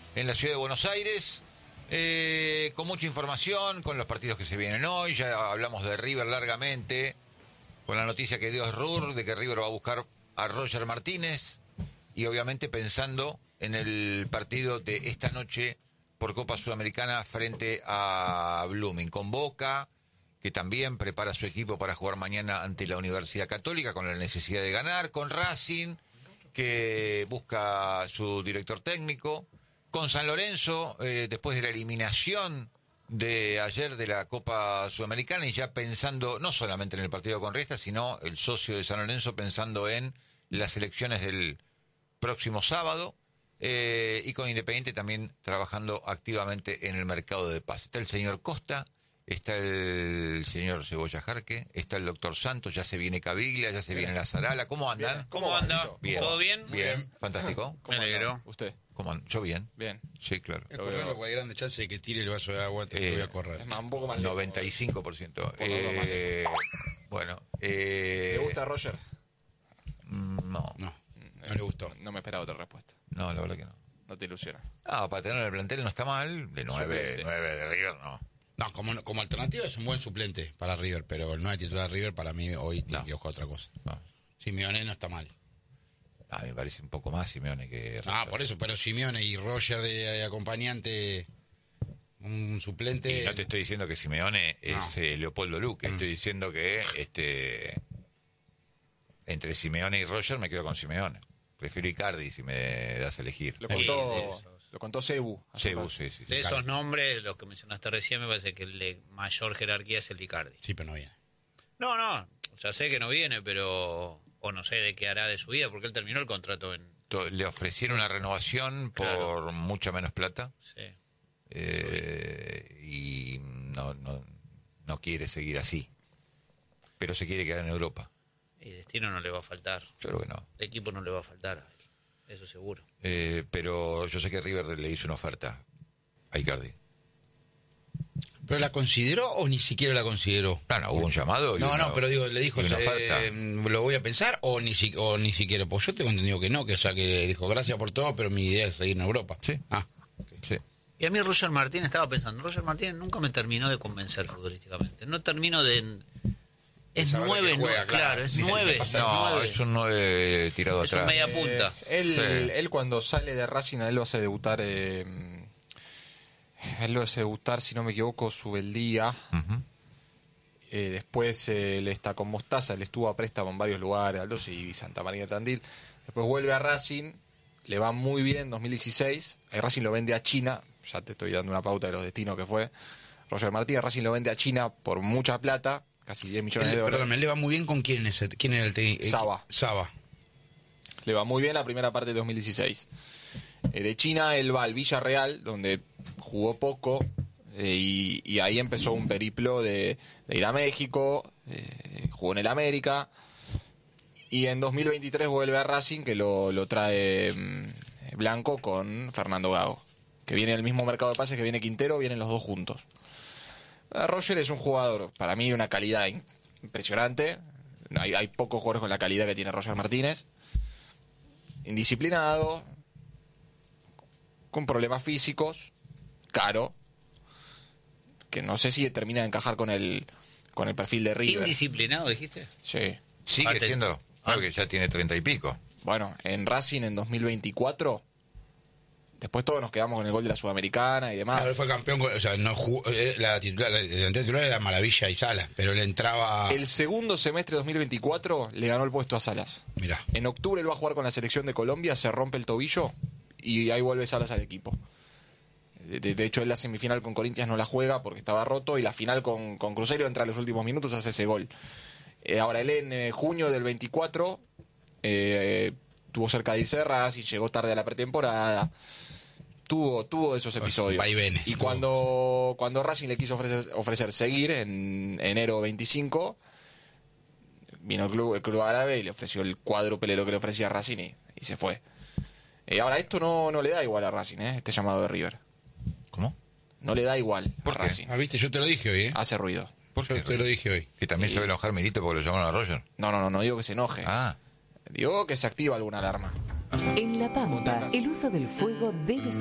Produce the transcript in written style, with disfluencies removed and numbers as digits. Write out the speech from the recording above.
en la ciudad de Buenos Aires, con mucha información, con los partidos que se vienen hoy. Ya hablamos de River largamente, con la noticia que dio Rur de que River va a buscar a Roger Martínez, y obviamente pensando en el partido de esta noche por Copa Sudamericana frente a Blooming, con Boca, que también prepara su equipo para jugar mañana ante la Universidad Católica con la necesidad de ganar, con Racing, que busca su director técnico, con San Lorenzo, después de la eliminación de ayer de la Copa Sudamericana, y ya pensando no solamente en el partido con Riestra, sino el socio de San Lorenzo pensando en las elecciones del próximo sábado, y con Independiente también trabajando activamente en el mercado de paz. Está el señor Costa, está el señor Cebolla Jarque, está el doctor Santos, ya se viene Caviglia, ya se viene la Zarala. ¿Cómo andan? Bien. ¿Cómo anda? Bien. ¿Todo bien? Bien, fantástico. Me alegro. ¿Usted? ¿Cómo andan? Yo bien. Bien. Sí, claro. Es correr, hay grande chance de que tire el vaso de agua antes que voy a correr. Es más, un poco más lejos. 95%. Bueno. ¿Te gusta Roger? No, No le gustó. No me esperaba otra respuesta. no, la verdad que no. No te ilusiona. Ah, para tener el plantel no está mal. De 9 de River, no. No, como alternativa es un buen suplente para River, pero el 9 titular de River para mí hoy tiene que buscar otra cosa. No. Simeone no está mal. A mí me parece un poco más Simeone que... Ah, por eso, pero Simeone y Roger de acompañante, un suplente... Y no te estoy diciendo que Simeone es Leopoldo Luque, estoy diciendo que entre Simeone y Roger me quedo con Simeone. Prefiero Icardi si me das a elegir. Lo contó Cebu. Cebu, sí. De esos nombres, los que mencionaste recién, me parece que el de mayor jerarquía es el de Icardi. Sí, pero no viene. No, ya sé que no viene, pero... O no sé de qué hará de su vida, porque él terminó el contrato en... Le ofrecieron una renovación por mucha menos plata. Sí. Y no quiere seguir así. Pero se quiere quedar en Europa. Y destino no le va a faltar. Yo creo que no. El equipo no le va a faltar, eso seguro. Pero yo sé que River le hizo una oferta a Icardi. ¿Pero la consideró o ni siquiera la consideró? No, hubo un llamado. Pero digo, le dijo, una oferta. lo voy a pensar o ni siquiera. Pues yo tengo entendido que no, que le dijo gracias por todo, pero mi idea es seguir en Europa. Sí. Sí. Y a mí Roger Martínez, estaba pensando, Roger Martínez nunca me terminó de convencer futbolísticamente. No termino de... Es 9, claro, es 9. No, es un 9 tirado Es atrás. un media punta. Él cuando sale de Racing, a él lo hace debutar... él lo hace debutar, si no me equivoco, Subeldía. Ujú. Después él está con Mostaza, él estuvo a préstamo en varios lugares, Aldos y Santa María de Tandil. Después vuelve a Racing, le va muy bien en 2016. Racing lo vende a China, ya te estoy dando una pauta de los destinos que fue. Roger Martínez, Racing lo vende a China por mucha plata, casi 10 millones de dólares. Perdón, le va muy bien con quién era el técnico. Saba. Le va muy bien la primera parte de 2016. De China él va al Villarreal, donde jugó poco, y ahí empezó un periplo de ir a México, jugó en el América, y en 2023 vuelve a Racing, que lo trae Blanco con Fernando Gago, que viene el mismo mercado de pases que viene Quintero, vienen los dos juntos. Roger es un jugador, para mí, de una calidad impresionante. Hay pocos jugadores con la calidad que tiene Roger Martínez. Indisciplinado, con problemas físicos, caro, que no sé si termina de encajar con el perfil de River. ¿Indisciplinado, dijiste? Sí. Sigue siendo, claro que ya tiene 30 y pico. Bueno, en Racing en 2024, después todos nos quedamos con el gol de la Sudamericana y demás. Claro, él fue campeón, o sea, no jugó, la titular era Maravilla y Salas, pero él entraba... El segundo semestre de 2024 le ganó el puesto a Salas. Mirá. En octubre él va a jugar con la selección de Colombia, se rompe el tobillo y ahí vuelve Salas al equipo. De hecho, él la semifinal con Corinthians no la juega porque estaba roto, y la final con Cruzeiro entra a los últimos minutos, hace ese gol. Ahora él en junio del 24 tuvo cerca de irse de Racing, llegó tarde a la pretemporada, tuvo esos episodios. Vaivenes, y cuando Racing le quiso ofrecer seguir en enero 25, vino el club árabe y le ofreció el cuádruple de lo que le ofrecía a Racing y se fue. Ahora esto no le da igual a Racing, este llamado de River. ¿Cómo? No le da igual a ¿Por qué? Racing. Ah, viste, yo te lo dije hoy, Hace ruido. ¿Por qué? Yo te lo dije hoy. Que también se va a enojar Milito porque lo llamaron a Roger. No digo que se enoje. Ah. Digo que se activa alguna alarma. En La Pampa, el uso del fuego debe